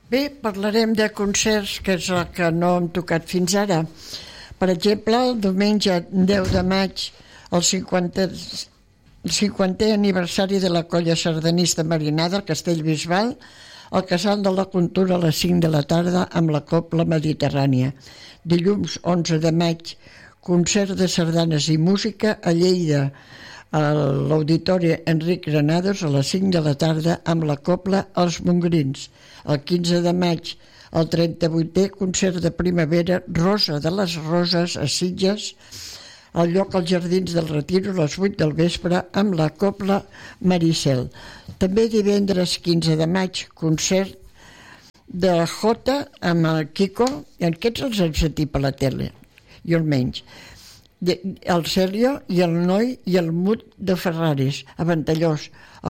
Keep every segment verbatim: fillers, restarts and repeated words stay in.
Bé, parlarem de concerts, que és el que no hem tocat fins ara. Per exemple, el diumenge deu de maig, el cinquantè, el cinquantè aniversari de la colla sardanista Marinada, al Castellbisbal, al Casal de la Cultura a les cinc de la tarda amb la Cobla Mediterrània. Dilluns onze de maig, concert de sardanes i música a Lleida, a l'Auditori Enric Granados a les cinc de la tarda amb la Cobla Els Mongrins. El quinze de maig, el trenta-vuitè concert de primavera Rosa de les Roses a Sitges, al lloc als Jardins del Retiro a les vuit del vespre amb la Cobla Maricel. També divendres quinze de maig, concert de Jota amb el Kiko, i aquests els hem sentit per la tele, i almenys. El Celio i el Noi i el Mut de Ferraris, a Ventallós.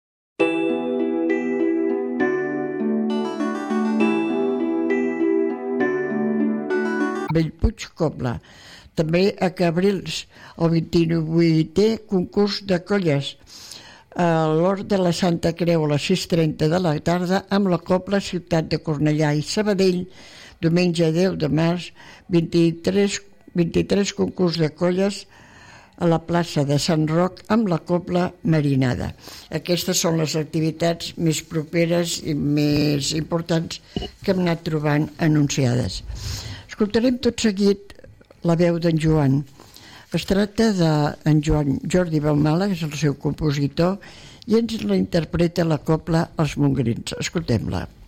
Bellpuig Cobla. També a Cabrils, el vint-i-vuitè concurs de colles a l'Hort de la Santa Creu a les sis trenta de la tarda amb la Cobla Ciutat de Cornellà. I Sabadell, diumenge deu de març, vint-i-tres vint-i-tres concurs de colles a la plaça de Sant Roc amb la Cobla Marinada. Aquestes són les activitats més properes i més importants que hem anat trobant anunciades. Escoltarem tot seguit la veu d'en Joan. Es tracta d'en Joan Jordi Belmala, que és el seu compositor, i ens la interpreta la Cobla Els Mongrins. Escoltem-la.